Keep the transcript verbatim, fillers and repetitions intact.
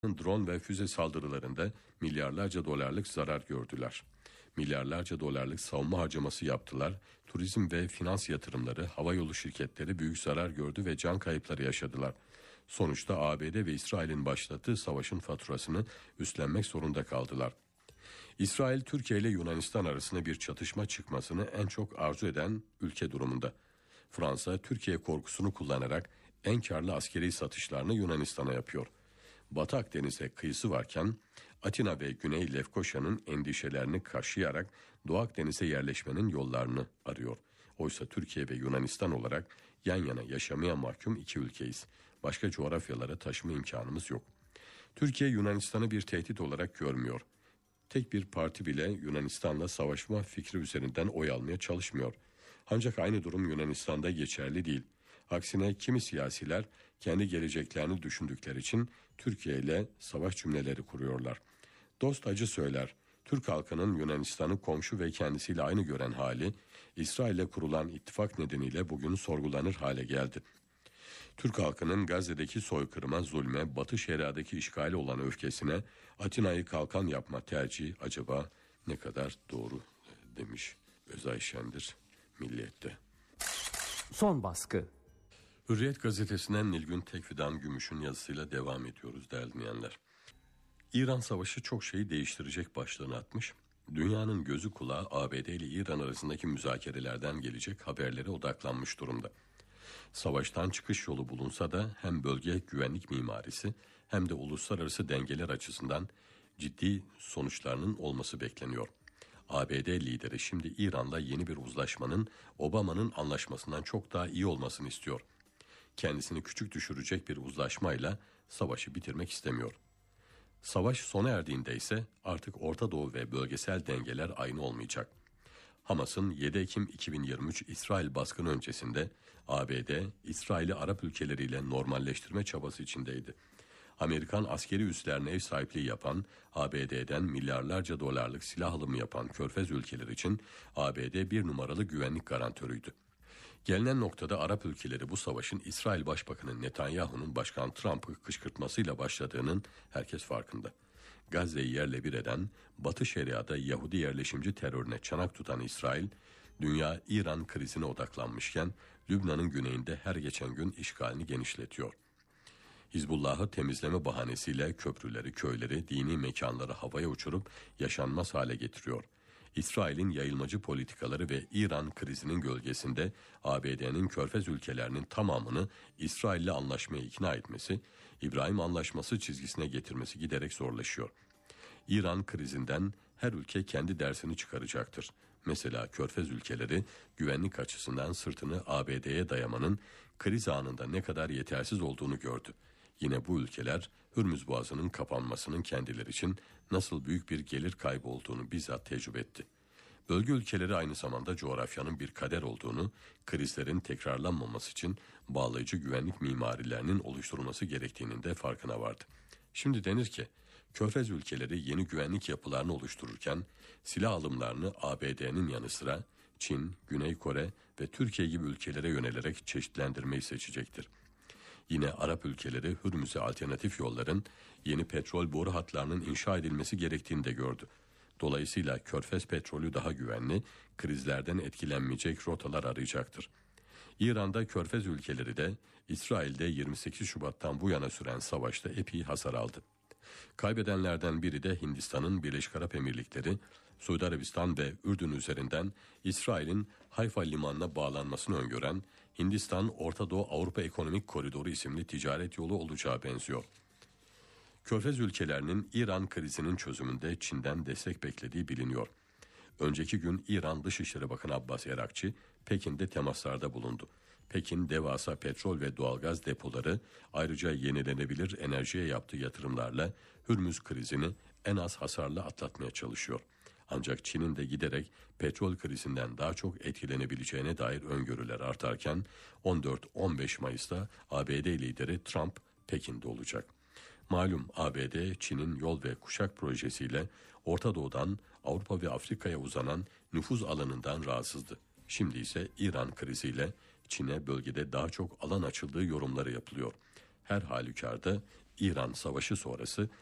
Drone ve füze saldırılarında milyarlarca dolarlık zarar gördüler. Milyarlarca dolarlık savunma harcaması yaptılar. Turizm ve finans yatırımları, havayolu şirketleri büyük zarar gördü ve can kayıpları yaşadılar. Sonuçta A B D ve İsrail'in başlattığı savaşın faturasını üstlenmek zorunda kaldılar. İsrail, Türkiye ile Yunanistan arasında bir çatışma çıkmasını en çok arzu eden ülke durumunda. Fransa, Türkiye korkusunu kullanarak en karlı askeri satışlarını Yunanistan'a yapıyor. Batı Akdeniz'e kıyısı varken Atina ve Güney Lefkoşa'nın endişelerini kaşıyarak Doğu Akdeniz'e yerleşmenin yollarını arıyor. Oysa Türkiye ve Yunanistan olarak yan yana yaşamaya mahkum iki ülkeyiz. Başka coğrafyalara taşıma imkanımız yok. Türkiye Yunanistan'ı bir tehdit olarak görmüyor. Tek bir parti bile Yunanistan'la savaşma fikri üzerinden oy almaya çalışmıyor. Ancak aynı durum Yunanistan'da geçerli değil. Aksine kimi siyasiler kendi geleceklerini düşündükleri için Türkiye ile savaş cümleleri kuruyorlar. Dost acı söyler, Türk halkının Yunanistan'ı komşu ve kendisiyle aynı gören hali, İsrail'le kurulan ittifak nedeniyle bugün sorgulanır hale geldi. Türk halkının Gazze'deki soykırıma, zulme, Batı Şeria'daki işgali olan öfkesine Atina'yı kalkan yapma tercihi acaba ne kadar doğru demiş Özay Şendir Milliyet'te. Son baskı. Hürriyet gazetesinden Nilgün Tekfidan Gümüş'ün yazısıyla devam ediyoruz değerli dinleyenler. İran Savaşı çok şeyi değiştirecek başlığını atmış. Dünyanın gözü kulağı A B D ile İran arasındaki müzakerelerden gelecek haberlere odaklanmış durumda. Savaştan çıkış yolu bulunsa da hem bölge güvenlik mimarisi hem de uluslararası dengeler açısından ciddi sonuçlarının olması bekleniyor. A B D lideri şimdi İran'la yeni bir uzlaşmanın Obama'nın anlaşmasından çok daha iyi olmasını istiyor. Kendisini küçük düşürecek bir uzlaşmayla savaşı bitirmek istemiyor. Savaş sona erdiğinde ise artık Orta Doğu ve bölgesel dengeler aynı olmayacak. Hamas'ın yedi Ekim iki bin yirmi üç İsrail baskını öncesinde A B D, İsrail'i Arap ülkeleriyle normalleştirme çabası içindeydi. Amerikan askeri üslerine ev sahipliği yapan, A B D'den milyarlarca dolarlık silah alımı yapan Körfez ülkeleri için A B D bir numaralı güvenlik garantörüydü. Gelinen noktada Arap ülkeleri bu savaşın İsrail Başbakanı Netanyahu'nun Başkan Trump'ı kışkırtmasıyla başladığının herkes farkında. Gazze'yi yerle bir eden, Batı Şeria'da Yahudi yerleşimci terörüne çanak tutan İsrail, dünya İran krizine odaklanmışken Lübnan'ın güneyinde her geçen gün işgalini genişletiyor. Hizbullah'ı temizleme bahanesiyle köprüleri, köyleri, dini mekanları havaya uçurup yaşanmaz hale getiriyor. İsrail'in yayılmacı politikaları ve İran krizinin gölgesinde A B D'nin Körfez ülkelerinin tamamını İsrail'le anlaşmaya ikna etmesi, İbrahim Anlaşması çizgisine getirmesi giderek zorlaşıyor. İran krizinden her ülke kendi dersini çıkaracaktır. Mesela Körfez ülkeleri güvenlik açısından sırtını A B D'ye dayamanın kriz anında ne kadar yetersiz olduğunu gördü. Yine bu ülkeler Hürmüz Boğazı'nın kapanmasının kendileri için nasıl büyük bir gelir kaybı olduğunu bizzat tecrübe etti. Bölge ülkeleri aynı zamanda coğrafyanın bir kader olduğunu, krizlerin tekrarlanmaması için bağlayıcı güvenlik mimarilerinin oluşturulması gerektiğinin de farkına vardı. Şimdi denir ki, Körfez ülkeleri yeni güvenlik yapılarını oluştururken silah alımlarını A B D'nin yanı sıra Çin, Güney Kore ve Türkiye gibi ülkelere yönelerek çeşitlendirmeyi seçecektir. Yine Arap ülkeleri Hürmüz'e alternatif yolların, yeni petrol boru hatlarının inşa edilmesi gerektiğini de gördü. Dolayısıyla Körfez petrolü daha güvenli, krizlerden etkilenmeyecek rotalar arayacaktır. İran'da Körfez ülkeleri de İsrail'de yirmi sekiz Şubat'tan bu yana süren savaşta epey hasar aldı. Kaybedenlerden biri de Hindistan'ın Birleşik Arap Emirlikleri, Suudi Arabistan ve Ürdün üzerinden İsrail'in Hayfa limanına bağlanmasını öngören Hindistan Orta Doğu Avrupa Ekonomik Koridoru isimli ticaret yolu olacağı benziyor. Körfez ülkelerinin İran krizinin çözümünde Çin'den destek beklediği biliniyor. Önceki gün İran Dışişleri Bakanı Abbas Erakçı Pekin'de temaslarda bulundu. Pekin devasa petrol ve doğalgaz depoları, ayrıca yenilenebilir enerjiye yaptığı yatırımlarla Hürmüz krizini en az hasarla atlatmaya çalışıyor. Ancak Çin'in de giderek petrol krizinden daha çok etkilenebileceğine dair öngörüler artarken on dört on beş Mayıs'ta A B D lideri Trump Pekin'de olacak. Malum A B D, Çin'in yol ve kuşak projesiyle Orta Doğu'dan Avrupa ve Afrika'ya uzanan nüfuz alanından rahatsızdı. Şimdi ise İran kriziyle Çin'e bölgede daha çok alan açıldığı yorumları yapılıyor. Her halükarda İran savaşı sonrası